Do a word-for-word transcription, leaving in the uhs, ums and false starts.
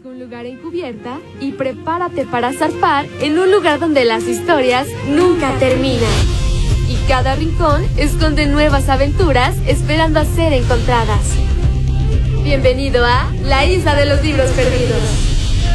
Busca un lugar en cubierta y prepárate para zarpar en un lugar donde las historias nunca terminan. Y cada rincón esconde nuevas aventuras esperando a ser encontradas. Bienvenido a La Isla de los Libros Perdidos.